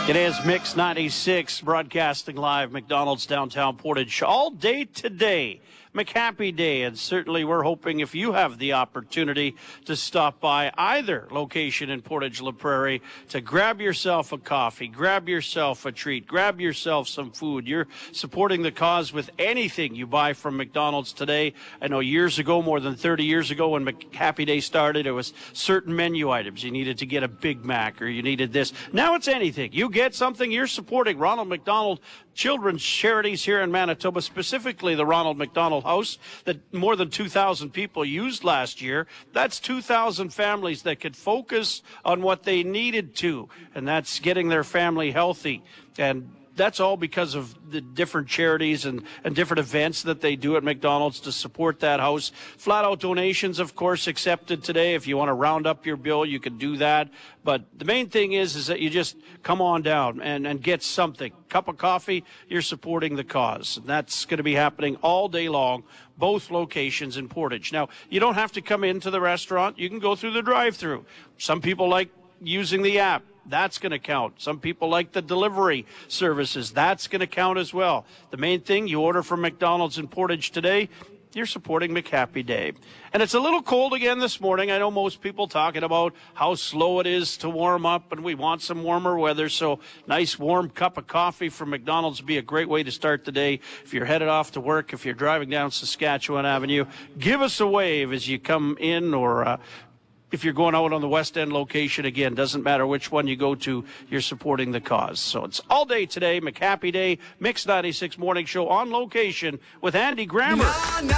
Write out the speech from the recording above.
It is Mix 96 broadcasting live, McDonald's downtown Portage, all day today. McHappy Day, and certainly we're hoping if you have the opportunity to stop by either location in Portage La Prairie to grab yourself a coffee, grab yourself a treat, grab yourself some food. You're supporting the cause with anything you buy from McDonald's today. I know years ago, more than 30 years ago when McHappy Day started, it was certain menu items. You needed to get a Big Mac or you needed this. Now it's anything. You get something, you're supporting Ronald McDonald Children's Charities here in Manitoba, specifically the Ronald McDonald House that more than 2,000 people used last year. That's 2,000 families that could focus on what they needed to, and that's getting their family healthy. And that's all because of the different charities and different events that they do at McDonald's to support that house. Flat-out donations, of course, accepted today. If you want to round up your bill, you can do that. But the main thing is that you just come on down and get something. Cup of coffee, you're supporting the cause. And that's going to be happening all day long, both locations in Portage. Now, you don't have to come into the restaurant. You can go through the drive-thru. Some people like using the app. That's going to count. Some people like the delivery services. That's going to count as well. The main thing, you order from McDonald's in Portage today, you're supporting McHappy Day. And it's a little cold again this morning. I know most people talking about how slow it is to warm up, and we want some warmer weather. So nice warm cup of coffee from McDonald's would be a great way to start the day. If you're headed off to work, if you're driving down Saskatchewan Avenue, give us a wave as you come in, or if you're going out on the West End location, again, doesn't matter which one you go to, you're supporting the cause. So it's all day today, McHappy Day, Mix 96 Morning Show on location with Andy Grammer.